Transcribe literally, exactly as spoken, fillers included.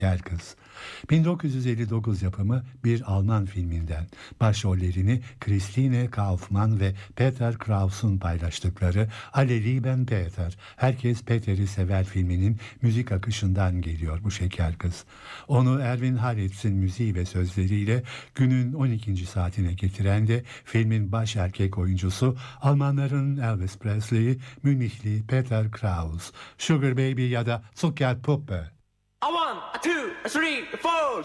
Yer Kız. bin dokuz yüz elli dokuz yapımı bir Alman filminden başrollerini Christine Kaufmann ve Peter Kraus'un paylaştıkları Alle lieben Peter, Herkes Peter'i Sever filminin müzik akışından geliyor bu şeker kız. Onu Erwin Halitz'in müziği ve sözleriyle günün on ikinci saatine getiren de filmin baş erkek oyuncusu Almanların Elvis Presley, Münihli Peter Kraus, Sugar Baby ya da Zuckerpuppe. A one, a two, a three, a four.